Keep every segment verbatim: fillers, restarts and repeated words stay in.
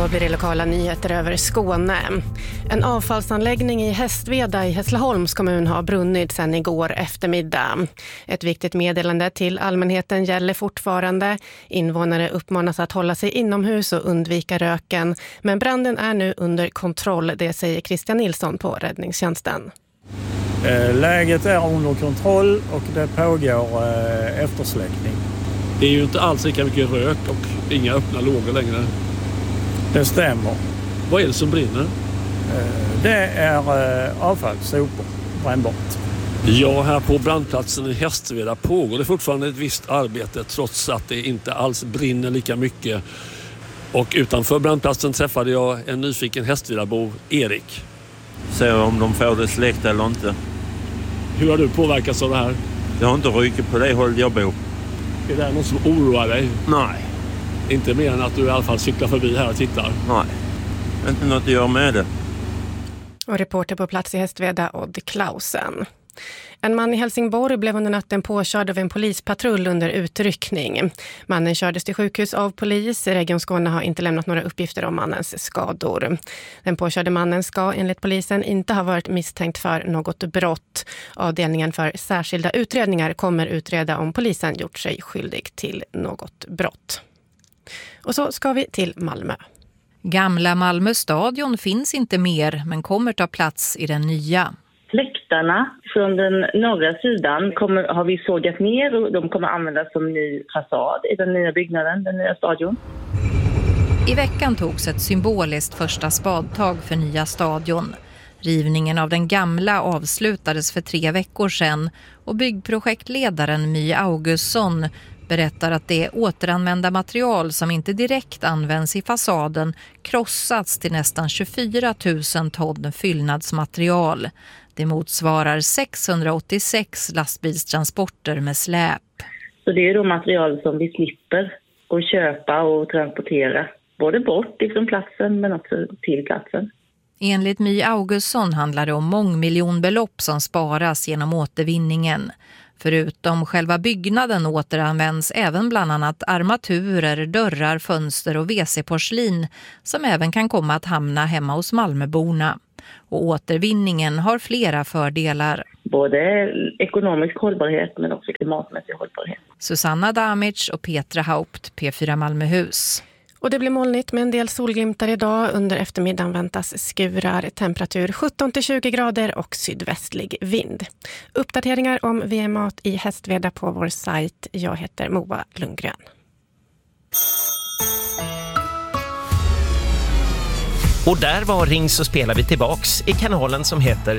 Då blir det lokala nyheter över Skåne. En avfallsanläggning i Hästveda i Hässleholms kommun har brunnit sedan igår eftermiddag. Ett viktigt meddelande till allmänheten gäller fortfarande. Invånare uppmanas att hålla sig inomhus och undvika röken. Men branden är nu under kontroll, det säger Christian Nilsson på räddningstjänsten. Läget är under kontroll och det pågår eftersläckning. Det är ju inte alls lika mycket rök och inga öppna lågor längre. Det stämmer. Vad är det som brinner? Det är avfall, sopor, brännbart. Ja, här på brandplatsen i Hästveda pågår det fortfarande ett visst arbete trots att det inte alls brinner lika mycket. Och utanför brandplatsen träffade jag en nyfiken Hästvedabo, Erik. Se om de får det släckt eller inte. Hur har du påverkats av det här? Jag har inte rykt på det håll jag bor. Är det något som oroar dig? Nej. Inte mer än att du i alla fall cyklar förbi här och tittar? Nej, inte något att göra med det. Och reporter på plats i Hästveda, Odd Klausen. En man i Helsingborg blev under natten påkörd av en polispatrull under utryckning. Mannen kördes till sjukhus av polis. Region Skåne har inte lämnat några uppgifter om mannens skador. Den påkörde mannen ska enligt polisen inte ha varit misstänkt för något brott. Avdelningen för särskilda utredningar kommer utreda om polisen gjort sig skyldig till något brott. Och så ska vi till Malmö. Gamla Malmö stadion finns inte mer men kommer ta plats i den nya. Läktarna från den norra sidan kommer, har vi sågat ner och de kommer användas som ny fasad i den nya byggnaden, den nya stadion. I veckan togs ett symboliskt första spadtag för nya stadion. Rivningen av den gamla avslutades för tre veckor sedan och byggprojektledaren My Augustsson berättar att det återanvända material som inte direkt används i fasaden krossats till nästan tjugofyra tusen ton fyllnadsmaterial. Det motsvarar sexhundraåttiosex lastbilstransporter med släp. Så det är då material som vi slipper att köpa och transportera. Både bort ifrån platsen men också till platsen. Enligt My Augustsson handlar det om mångmiljonbelopp som sparas genom återvinningen. Förutom själva byggnaden återanvänds även bland annat armaturer, dörrar, fönster och W C-porslin som även kan komma att hamna hemma hos Malmöborna. Och återvinningen har flera fördelar. Både ekonomisk hållbarhet men också klimatmässig hållbarhet. Susanna Damic och Petra Haupt, P fyra Malmöhus. Och det blir molnigt med en del solglimtar idag. Under eftermiddagen väntas skurar, temperatur sjutton till tjugo grader och sydvästlig vind. Uppdateringar om V M-mat i Hästveda på vår sajt. Jag heter Moa Lundgren. Och där var Ring så spelar vi tillbaks i kanalen som heter...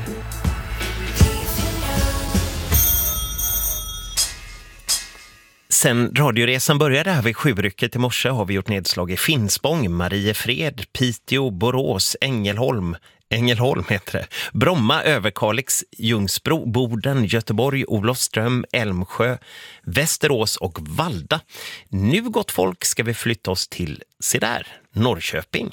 Sen radioresan började här vid sjurycket i morse har vi gjort nedslag i Finspång, Mariefred, Piteå, Borås, Ängelholm, Ängelholm heter det, Bromma, Överkalix, Ljungsbro, Boden, Göteborg, Olofström, Älmsjö, Västerås och Valda. Nu gott folk ska vi flytta oss till, se där, Norrköping.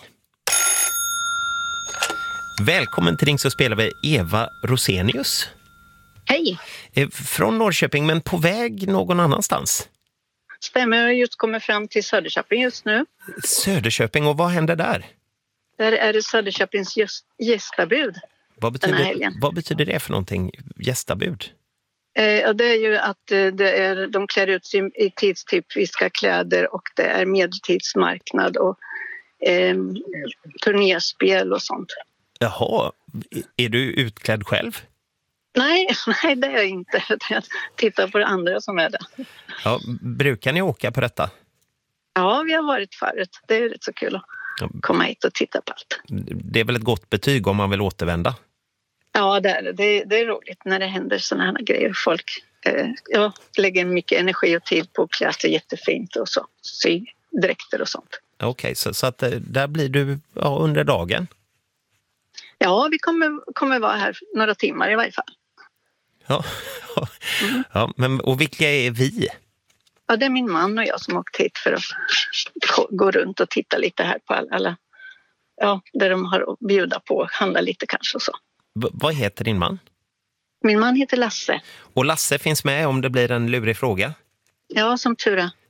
Välkommen till Ring så spelar vi Eva Rosenius. Hej. Från Norrköping men på väg någon annanstans. Stämmer, jag just kommer fram till Söderköping just nu. Söderköping, och vad händer där? Där är det Söderköpings gäst, gästabud. Vad betyder, vad betyder det för någonting, gästabud? Eh, det är ju att eh, det är, de klär ut sig i tidstypiska kläder och det är medeltidsmarknad och eh, turnéspel och sånt. Jaha, är du utklädd själv? Nej, nej det är jag inte. Jag tittar på det andra som är det. Ja, brukar ni åka på detta? Ja, vi har varit förut. Det är rätt så kul att komma hit och titta på allt. Det är väl ett gott betyg om man vill återvända? Ja, det är, det, det är roligt när det händer såna här grejer. Folk eh, ja, lägger mycket energi och tid på att klä sig jättefint och så. Sy dräkter och sånt. Okej, okay, så, så att där blir du ja, under dagen? Ja, vi kommer, kommer vara här några timmar i varje fall. Ja, mm. ja men, och vilka är vi? Ja, det är min man och jag som åkt hit för att gå runt och titta lite här på alla, ja, där de har att bjuda på, handla lite kanske och så. V- vad heter din man? Min man heter Lasse. Och Lasse finns med om det blir en lurig fråga? Ja, som tur är.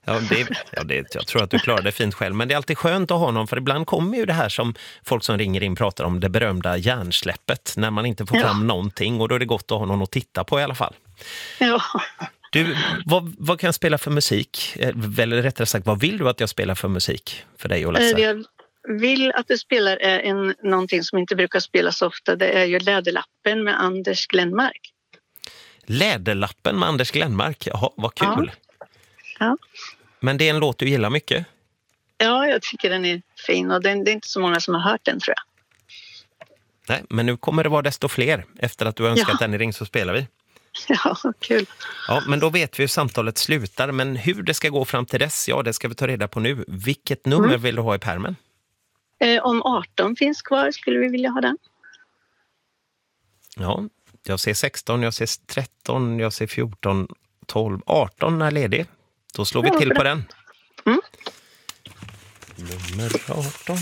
Ja, det, ja det, jag tror att du klarar det fint själv. Men det är alltid skönt att ha någon, för ibland kommer ju det här som folk som ringer in pratar om, det berömda hjärnsläppet. När man inte får fram ja. någonting, och då är det gott att ha någon att titta på i alla fall. Ja. Du, vad, vad kan jag spela för musik? Eller rättare sagt, vad vill du att jag spelar för musik för dig och Lasse? Jag vill att du spelar är en, någonting som inte brukar spelas ofta. Det är ju Läderlappen med Anders Glenmark. Läderlappen med Anders Glenmark, jaha, vad kul. Ja. Ja. Men det är en låt du gillar mycket? Ja, jag tycker den är fin, och det är inte så många som har hört den, tror jag. Nej, men nu kommer det vara desto fler. Efter att du önskat Ja. den i ring så spelar vi. Ja, kul. Ja, men då vet vi hur samtalet slutar. Men hur det ska gå fram till dess, ja, det ska vi ta reda på nu. Vilket nummer mm. vill du ha i pärmen? Eh, om arton finns kvar skulle vi vilja ha den. Ja, jag ser sexton, jag ser tretton, jag ser fjorton, tolv, arton är ledig. Då slår vi till på den. Mm. Nummer arton.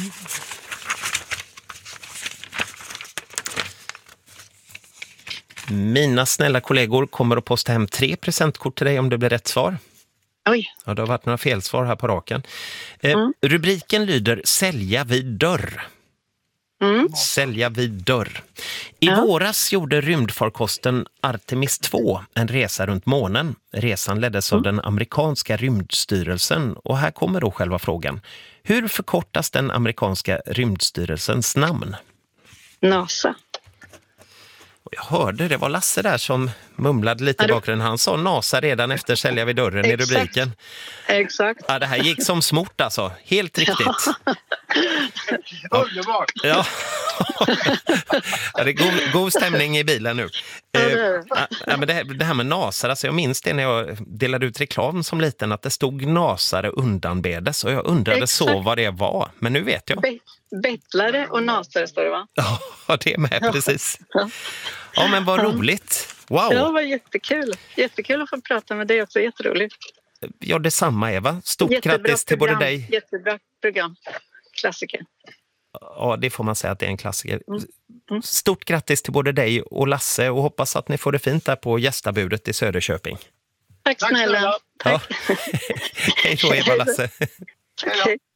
Mina snälla kollegor kommer att posta hem tre presentkort till dig om det blir rätt svar. Oj. Ja, det har varit några felsvar här på raken. Eh, mm. Rubriken lyder Sälja vid dörr. Mm. Sälja vid dörr. I ja. våras gjorde rymdfarkosten Artemis två en resa runt månen. Resan leddes mm. av den amerikanska rymdstyrelsen. Och här kommer då själva frågan. Hur förkortas den amerikanska rymdstyrelsens namn? NASA. Och jag hörde, det var Lasse där som mumlade lite i bakgrunden. Han sa NASA redan efter Sälja vid dörren i rubriken. Exakt. Ja, det här gick som smort alltså. Helt riktigt. Underbart. Ja. Ja, det är god, god stämning i bilen nu. Ja, det, är. Ja, men det, här, det här med NASA, alltså jag minns det när jag delade ut reklam som liten, att det stod NASA undanbedes, och jag undrade Exakt. så vad det var. Men nu vet jag. Be- bettlare och nasare står det, va? Ja, det är med, precis. Ja, men vad roligt. Wow. Ja, det var jättekul. Jättekul att få prata med dig också, jätteroligt. Ja, detsamma Eva. Stort Jättebra grattis till program. både dig. Jättebra program. Klassiker. Ja, det får man säga att det är en klassiker. Mm. Mm. Stort grattis till både dig och Lasse, och hoppas att ni får det fint där på gästabudet i Söderköping. Tack snälla. Tack. Ja. Hej då Eva, Lasse. Hej då.